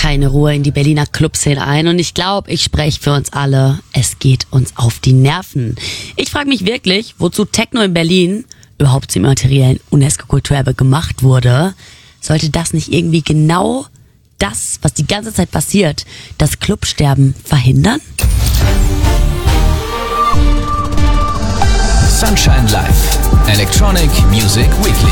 keine Ruhe in die Berliner Clubszene ein und ich glaube, ich spreche für uns alle. Es geht uns auf die Nerven. Ich frage mich wirklich, wozu Techno in Berlin überhaupt zum immateriellen UNESCO-Kulturerbe gemacht wurde. Sollte das nicht irgendwie genau das, was die ganze Zeit passiert, das Clubsterben verhindern? Sunshine Live, Electronic Music Weekly.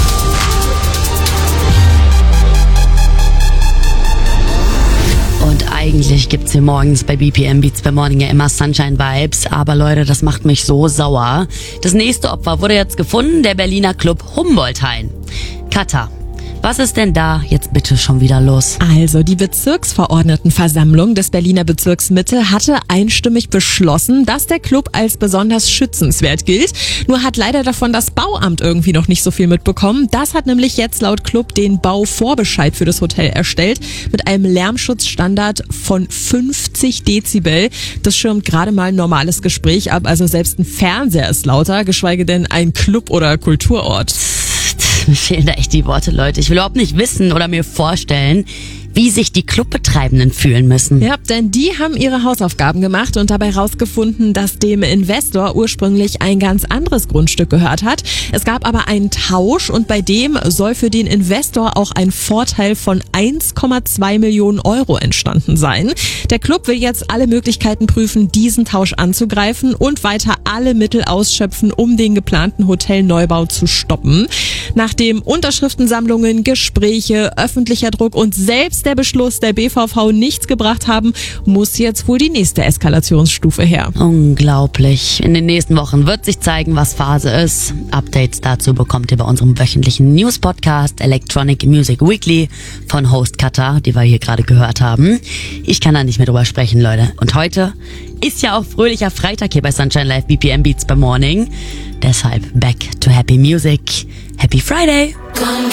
Und eigentlich gibt's hier morgens bei BPM Beats by Morning ja immer Sunshine Vibes, aber Leute, das macht mich so sauer. Das nächste Opfer wurde jetzt gefunden, der Berliner Club Humboldt-Hain. Katha, was ist denn da jetzt bitte schon wieder los? Also, die Bezirksverordnetenversammlung des Berliner Bezirks Mitte hatte einstimmig beschlossen, dass der Club als besonders schützenswert gilt. Nur hat leider davon das Bauamt irgendwie noch nicht so viel mitbekommen. Das hat nämlich jetzt laut Club den Bauvorbescheid für das Hotel erstellt mit einem Lärmschutzstandard von 50 Dezibel. Das schirmt gerade mal ein normales Gespräch ab. Also selbst ein Fernseher ist lauter, geschweige denn ein Club oder Kulturort. Mir fehlen da echt die Worte, Leute. Ich will überhaupt nicht wissen oder mir vorstellen, wie sich die Clubbetreibenden fühlen müssen. Ja, denn die haben ihre Hausaufgaben gemacht und dabei rausgefunden, dass dem Investor ursprünglich ein ganz anderes Grundstück gehört hat. Es gab aber einen Tausch und bei dem soll für den Investor auch ein Vorteil von 1,2 Millionen Euro entstanden sein. Der Club will jetzt alle Möglichkeiten prüfen, diesen Tausch anzugreifen und weiter alle Mittel ausschöpfen, um den geplanten Hotelneubau zu stoppen. Nachdem Unterschriftensammlungen, Gespräche, öffentlicher Druck und selbst der Beschluss der BVV nichts gebracht haben, muss jetzt wohl die nächste Eskalationsstufe her. Unglaublich. In den nächsten Wochen wird sich zeigen, was Phase ist. Updates dazu bekommt ihr bei unserem wöchentlichen News-Podcast Electronic Music Weekly von Host Katha, die wir hier gerade gehört haben. Ich kann da nicht mehr drüber sprechen, Leute. Und heute ist ja auch fröhlicher Freitag hier bei Sunshine Live BPM Beats by Morning. Deshalb back to happy music. Happy Friday! Come